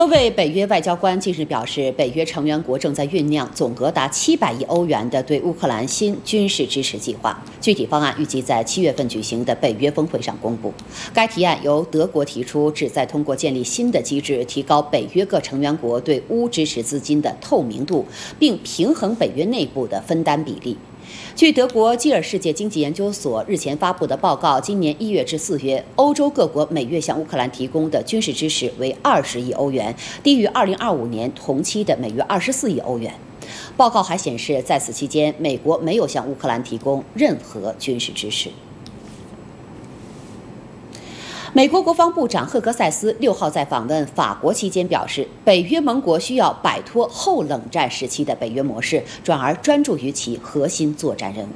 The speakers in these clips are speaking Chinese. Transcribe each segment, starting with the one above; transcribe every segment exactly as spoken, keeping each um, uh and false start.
多位北约外交官近日表示，北约成员国正在酝酿总额达七百亿欧元的对乌克兰新军事支持计划，具体方案预计在七月份举行的北约峰会上公布。该提案由德国提出，旨在通过建立新的机制，提高北约各成员国对乌支持资金的透明度，并平衡北约内部的分担比例。据德国基尔世界经济研究所日前发布的报告，今年一月至四月，欧洲各国每月向乌克兰提供的军事支持为二十亿欧元，低于二零二五年同期的每月二十四亿欧元。报告还显示，在此期间，美国没有向乌克兰提供任何军事支持。美国国防部长赫格塞斯六号在访问法国期间表示，北约盟国需要摆脱后冷战时期的北约模式，转而专注于其核心作战任务。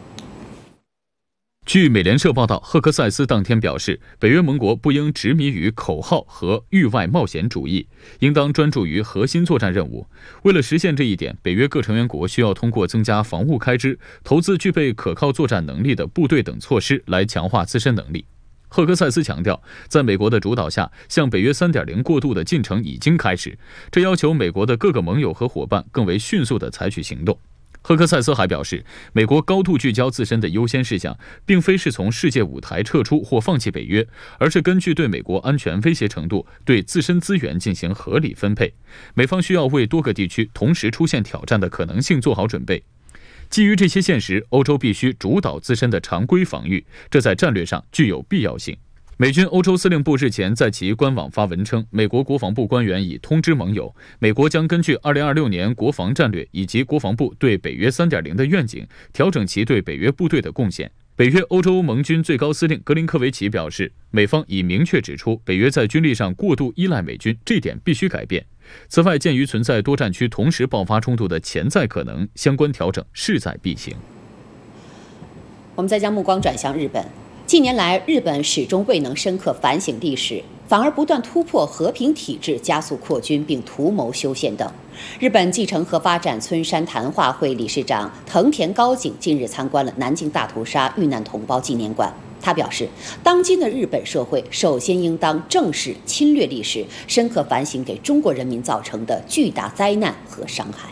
据美联社报道，赫克塞斯当天表示，北约盟国不应执迷于口号和域外冒险主义，应当专注于核心作战任务。为了实现这一点，北约各成员国需要通过增加防务开支、投资具备可靠作战能力的部队等措施来强化自身能力。赫克塞斯强调，在美国的主导下，向北约 三点零 过渡的进程已经开始，这要求美国的各个盟友和伙伴更为迅速地采取行动。赫克塞斯还表示，美国高度聚焦自身的优先事项，并非是从世界舞台撤出或放弃北约，而是根据对美国安全威胁程度，对自身资源进行合理分配。美方需要为多个地区同时出现挑战的可能性做好准备。基于这些现实，欧洲必须主导自身的常规防御，这在战略上具有必要性。美军欧洲司令部日前在其官网发文称，美国国防部官员已通知盟友，美国将根据二零二六年国防战略以及国防部对北约 三点零 的愿景，调整其对北约部队的贡献。北约欧洲盟军最高司令格林科维奇表示，美方已明确指出，北约在军力上过度依赖美军，这点必须改变。此外，鉴于存在多战区同时爆发冲突的潜在可能，相关调整势在必行。 我们再将目光转向日本。近年来，日本始终未能深刻反省历史，反而不断突破和平体制，加速扩军并图谋修宪等。日本继承和发展村山谈话会理事长藤田高景近日参观了南京大屠杀遇难同胞纪念馆。他表示，当今的日本社会首先应当正视侵略历史，深刻反省给中国人民造成的巨大灾难和伤害。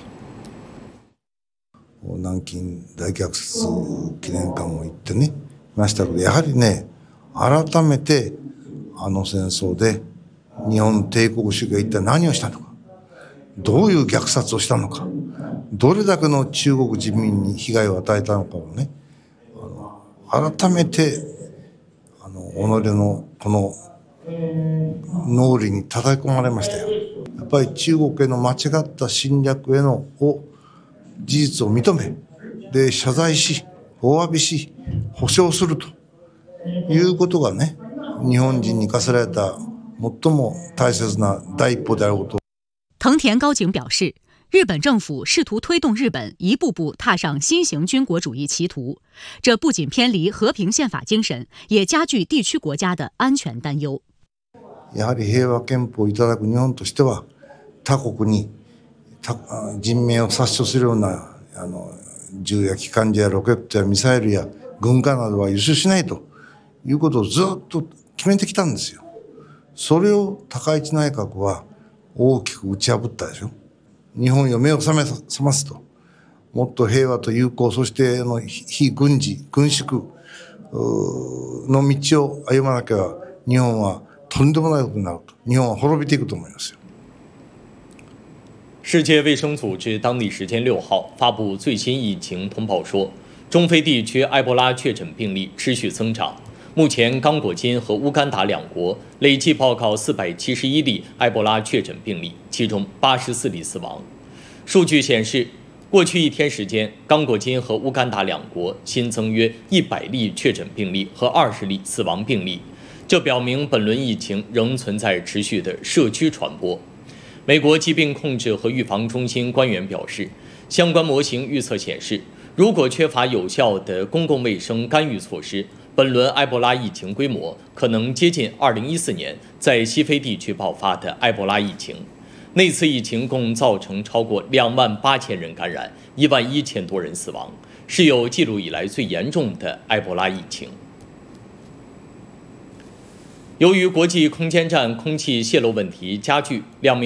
南京大虐殺記念館も行ってねいましたけど、やはりね、改めてあの戦争で日本帝国主義が一体何をしたのか、どういう虐殺をしたのか、どれだけの中国人民に被害を与えたのかをね、あの改めてあの己のこの脳裏に叩き込まれましたよ。やっぱり中国への間違った侵略へのを事実を認め、で謝罪し、お詫びし、保証するということがね、日本人に課せられた最も大切な第一歩であること。 藤田高景表示，日本政府试图推动日本一步步踏上新型军国主义歧途，这不仅偏离和平宪法精神，也加剧地区国家的安全担忧。 やはり平和憲法をいただく日本としては、他国に人命を殺傷するようなあの銃や機関銃やロケットやミサイルや軍艦などは輸出しないということをずっと決めてきたんですよ。それを高市内閣は大きく打ち破ったでしょ。日本よ目を覚め覚ますと、もっと平和と友好、そしての非軍事軍縮の道を歩まなきゃ日本はとんでもないことになると、日本は滅びていくと思いますよ。 世界卫生组织当地时间六号发布最新疫情通报说，中非地区埃博拉确诊病例持续增长。目前，刚果金和乌干达两国累计报告四百七十一例埃博拉确诊病例，其中八十四例死亡。数据显示，过去一天时间，刚果金和乌干达两国新增约一百例确诊病例和二十例死亡病例，这表明本轮疫情仍存在持续的社区传播。美国疾病控制和预防中心官员表示，相关模型预测显示，如果缺乏有效的公共卫生干预措施，本轮埃博拉疫情规模可能接近二零一四年在西非地区爆发的埃博拉疫情。那次疫情共造成超过两万八千人感染，一万一千多人死亡，是有记录以来最严重的埃博拉疫情。 由于国际空间站空气泄漏问题加剧，两名